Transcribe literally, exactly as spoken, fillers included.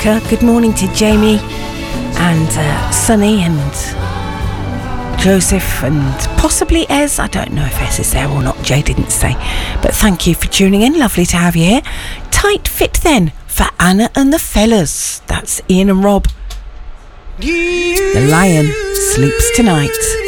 Rebecca. Good morning to Jamie and uh, Sunny and Joseph and possibly Ez. I don't know if Ez is there or not. Jay didn't say. But thank you for tuning in. Lovely to have you here. Tight fit then for Anna and the Fellas. That's Ian and Rob. The Lion Sleeps Tonight.